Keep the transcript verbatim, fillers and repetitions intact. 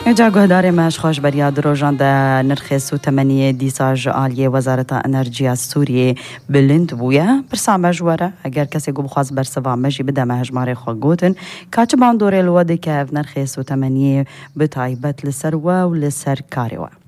جا گهدار ماش خوش بریاد روزان ده نرخ سو تمنیه دیساج آلیه وزارت انرژی سوریه بلند بویا برسا مجوره اگر کسی گو بخواست برسوا مجی بده مهجمار خو گوتن کاچ باندور الوده که نرخ سو تمنیه بتایبت لسر و لسر کاریوه